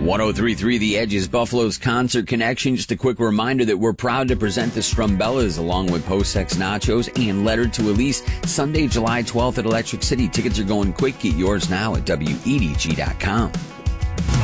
103.3 The Edge is Buffalo's Concert Connection. Just a quick reminder that we're proud to present the Strumbellas along with Post-Sex Nachos and Letter to Elise Sunday, July 12th at Electric City. Tickets are going quick. Get yours now at WEDG.com.